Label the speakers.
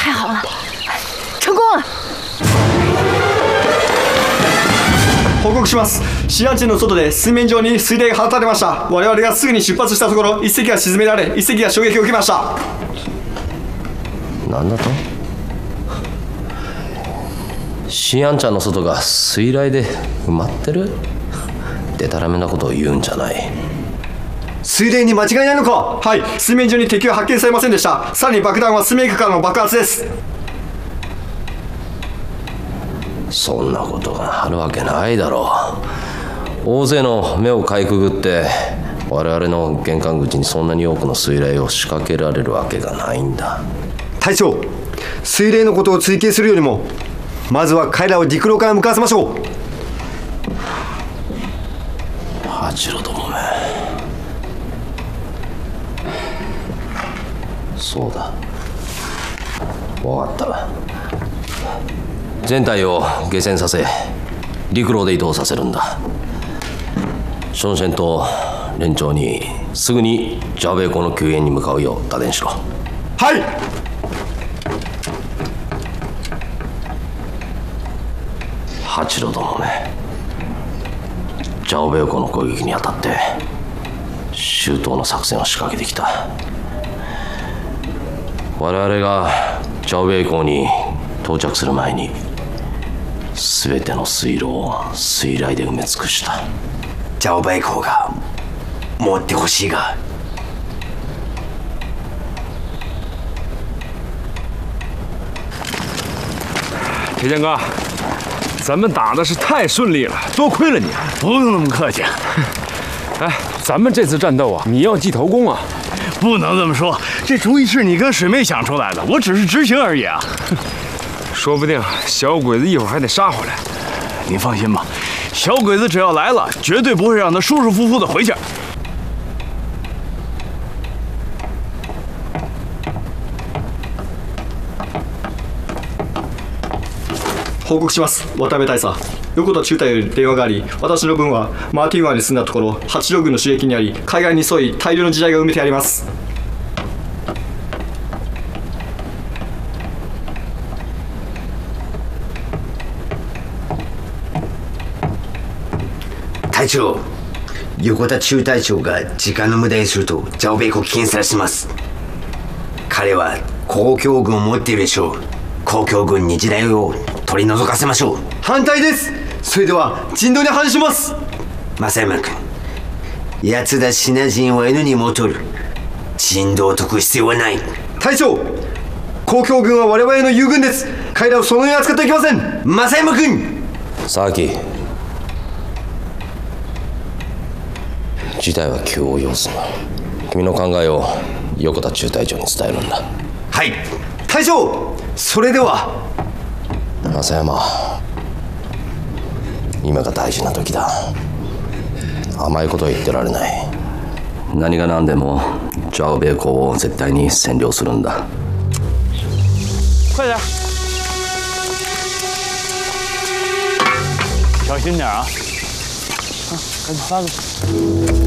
Speaker 1: 太好了，成功了！
Speaker 2: 報告します。シアン地の外で水面上に水雷が放たれました。我々がすぐに出発したところ、一隻が沈められ、一隻が衝撃を受けました。
Speaker 3: なんだと？シアンちゃんの外が水雷で埋まってる？でたらめなことを言うんじゃない。
Speaker 2: 水雷に間違いないのか？はい、水面上に敵は発見されませんでした。さらに爆弾は水面下からの爆発です。
Speaker 3: そんなことがあるわけないだろう。大勢の目をかいくぐって我々の玄関口にそんなに多くの水雷を仕掛けられるわけがないんだ。
Speaker 2: 隊長、水雷のことを追求するよりもまずは彼らを陸路から向かわせましょう。
Speaker 3: 八郎どもめ、そうだ、分かった。全体を下船させ陸路で移動させるんだ。ションシェンと連長にすぐにジャベイ港の救援に向かうよう打電しろ。
Speaker 2: はい。
Speaker 3: 八郎どもめ、ジャオベイ港の攻撃にあたって周到な作戦を仕掛けてきた。我々がジャオベイ港に到着する前に全ての水路を水雷で埋め尽くした。
Speaker 4: ジャオベイ港が持ってほしいが。
Speaker 5: 铁剑哥，咱们打的是太顺利了，多亏了你。
Speaker 6: 不用那么客气。
Speaker 5: 哎，咱们这次战斗啊，你要记头功啊！
Speaker 6: 不能这么说，这主意是你跟水妹想出来的，我只是执行而已啊。
Speaker 5: 说不定小鬼子一会儿还得杀回来。
Speaker 6: 你放心吧，小鬼子只要来了，绝对不会让他舒舒服服的回去。
Speaker 2: 報告します。渡辺大佐、横田中隊より電話があり、私の分はマーティン湾に住んだところ、八郎軍の主役にあり、海岸に沿い大量の地雷が埋めてあります。
Speaker 4: 隊長、横田中隊長が時間の無駄にするとジャオベイ港危険さらします。彼は公共軍を持っているでしょう。公共軍に地雷を取り除かせましょう。
Speaker 2: 反対です。それでは人道に反します。
Speaker 4: 正山君、八田シナ人は N に戻る。人道を解く必要はない。
Speaker 2: 隊長、公共軍は我々の友軍です。彼らをそのように扱ってはいけません。
Speaker 4: 正山君、
Speaker 3: 佐木、事態は急を要する。君の考えを横田中隊長に伝えるんだ。
Speaker 4: はい。
Speaker 2: 隊長、それでは。
Speaker 3: 正山、今が大事な時だ。甘いことは言ってられない。何が何でもジャオベイ港を絶対に占領するんだ。
Speaker 6: 快点，小心点啊！赶紧发过去。